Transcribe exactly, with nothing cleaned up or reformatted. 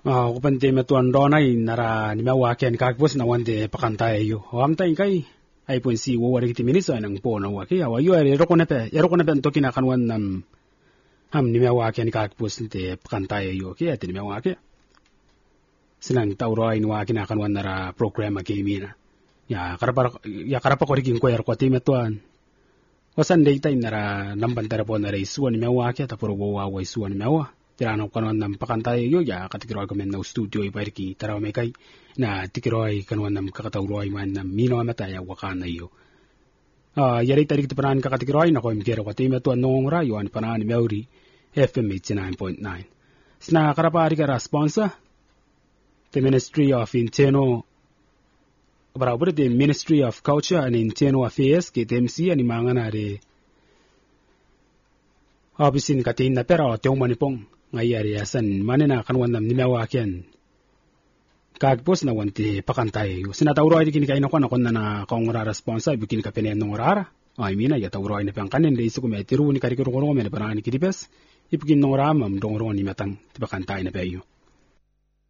Ah, kupante metuan dona nara ni mawake ni kakbos na wande pakanta yo. Amta kai ai pun si wo wari timiniso nang po na wake awa yo ere roko nepe ero ko nepe ntoki na kanwan nam ham ni mawake ni kakbos te pakanta yo ke ate ni mawake. Silang tauro ai ni wake na kanwan nara program ke mina. Ya karapa ya karapa ko rikin ko yer ko te metuan. Wasan dei tai nara namban tara po nara isuan ni mawake ta puro wo wa isuan ni mawa. Tirano kanuan nam pakantay yo ya katikiro ay kamen na studio ay pariki taraw may kay na tikiro ay kanuan nam kakatauro ay man nam mino amataya wakana yo. Ah yari tarik tipanan kakatikiro ay nako imkero ko time to anong rayo an panan Mauri F M eighty-nine point nine. Sna karapari ka sponsor the Ministry of Internal Barabra the Ministry of Culture and Internal Affairs K T M C ani mga na re obisin katin na pero teo manipong ngayari asan manena kanwan nam nimawakian kagpos na wanti pakantay yo sinatauro ay kini kaino kono konna na kongora responsa bikin ka penen ngorara ay mina ya tauro ay na pang kanen de isu ko me tiru ni karikoro ko me parang ni kidipes ipikin ngora mam dongoro ni matang tipakantay na payo.